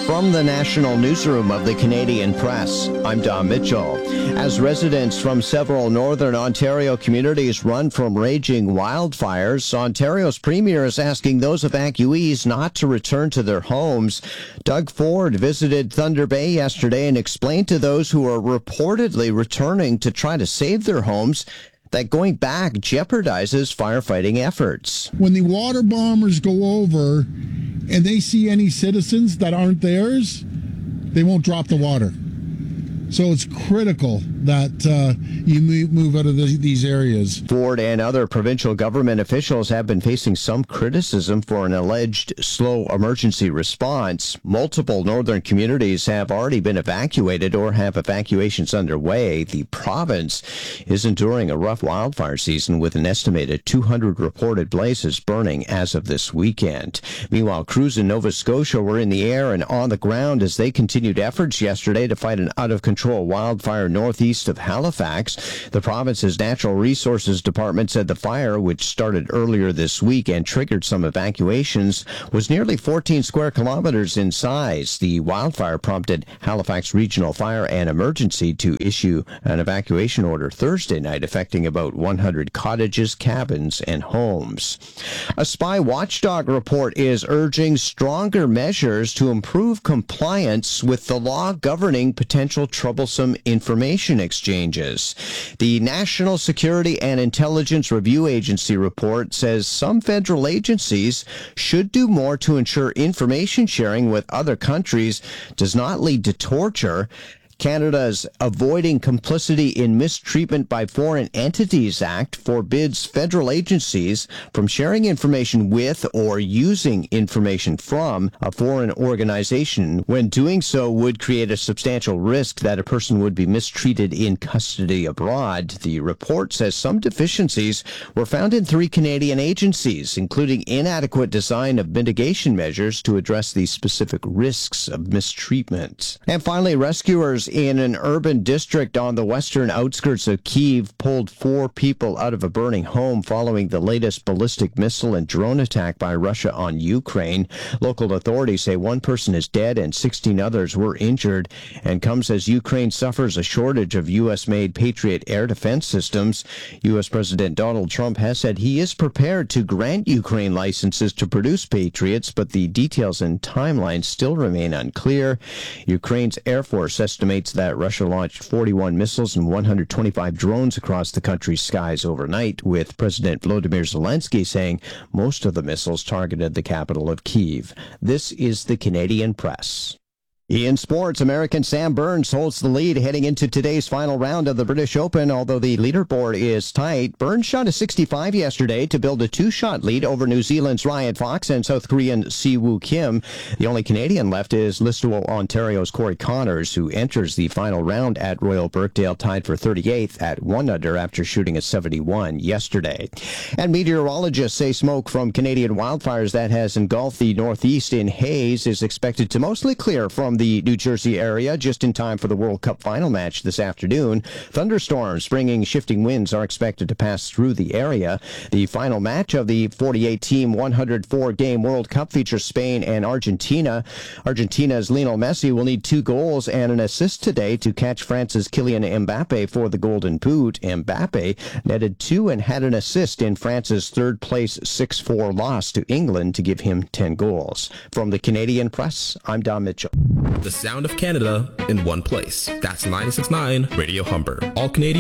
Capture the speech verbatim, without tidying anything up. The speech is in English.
From the National Newsroom of the Canadian Press, I'm Don Mitchell. As residents from several northern Ontario communities run from raging wildfires, Ontario's premier is asking those evacuees not to return to their homes. Doug Ford visited Thunder Bay yesterday and explained to those who are reportedly returning to try to save their homes that going back jeopardizes firefighting efforts. When the water bombers go over and they see any citizens that aren't theirs, they won't drop the water. So it's critical that uh, you move out of the, these areas. Ford and other provincial government officials have been facing some criticism for an alleged slow emergency response. Multiple northern communities have already been evacuated or have evacuations underway. The province is enduring a rough wildfire season with an estimated two hundred reported blazes burning as of this weekend. Meanwhile, crews in Nova Scotia were in the air and on the ground as they continued efforts yesterday to fight an out-of-control wildfire northeast of Halifax. The province's Natural Resources Department said the fire, which started earlier this week and triggered some evacuations, was nearly fourteen square kilometers in size. The wildfire prompted Halifax Regional Fire and Emergency to issue an evacuation order Thursday night affecting about one hundred cottages, cabins, and homes. A spy watchdog report is urging stronger measures to improve compliance with the law governing potential troublesome information exchanges. The National Security and Intelligence Review Agency report says some federal agencies should do more to ensure information sharing with other countries does not lead to torture. Canada's Avoiding Complicity in Mistreatment by Foreign Entities Act forbids federal agencies from sharing information with or using information from a foreign organization when doing so would create a substantial risk that a person would be mistreated in custody abroad. The report says some deficiencies were found in three Canadian agencies, including inadequate design of mitigation measures to address the specific risks of mistreatment. And finally, rescuers in an urban district on the western outskirts of Kyiv pulled four people out of a burning home following the latest ballistic missile and drone attack by Russia on Ukraine. Local authorities say one person is dead and sixteen others were injured, and comes as Ukraine suffers a shortage of U S-made Patriot air defense systems. U S President Donald Trump has said he is prepared to grant Ukraine licenses to produce Patriots, but the details and timelines still remain unclear. Ukraine's Air Force estimates that Russia launched forty-one missiles and one hundred twenty-five drones across the country's skies overnight, with President Volodymyr Zelensky saying most of the missiles targeted the capital of Kyiv. This is the Canadian Press. In sports, American Sam Burns holds the lead heading into today's final round of the British Open, although the leaderboard is tight. Burns shot a sixty-five yesterday to build a two-shot lead over New Zealand's Ryan Fox and South Korean Siwoo Kim. The only Canadian left is Listowel, Ontario's Corey Connors, who enters the final round at Royal Birkdale tied for thirty-eighth at one under after shooting a seventy-one yesterday. And meteorologists say smoke from Canadian wildfires that has engulfed the northeast in haze is expected to mostly clear from the New Jersey area just in time for the World Cup final match this afternoon. Thunderstorms bringing shifting winds are expected to pass through the area. The final match of the forty-eight team one hundred four game World Cup features Spain and Argentina. Argentina's Lionel Messi will need two goals and an assist today to catch France's Kylian Mbappe for the Golden Boot. Mbappe netted two and had an assist in France's third place six four loss to England to give him ten goals. From the Canadian Press, I'm Don Mitchell. The sound of Canada in one place. That's ninety-six point nine Radio Humber. All Canadian